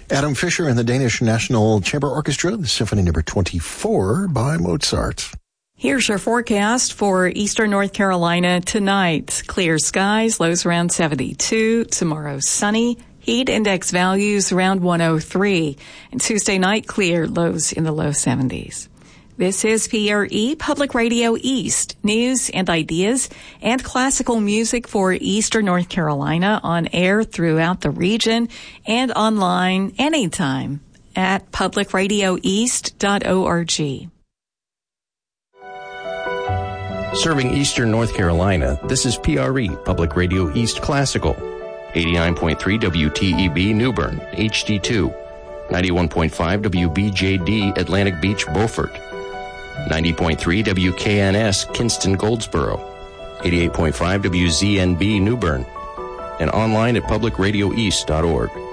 Adam Fisher and the Danish National Chamber Orchestra, the Symphony Number 24 by Mozart. Here's your forecast for eastern North Carolina tonight. Clear skies, lows around 72. Tomorrow, sunny. Heat index values around 103. And Tuesday night, clear, lows in the low 70s. This is PRE Public Radio East, news and ideas and classical music for eastern North Carolina on air throughout the region and online anytime at publicradioeast.org. Serving eastern North Carolina, this is PRE, Public Radio East Classical. 89.3 WTEB Newbern, HD2. 91.5 WBJD Atlantic Beach, Beaufort. 90.3 WKNS Kinston, Goldsboro. 88.5 WZNB Newbern. And online at publicradioeast.org.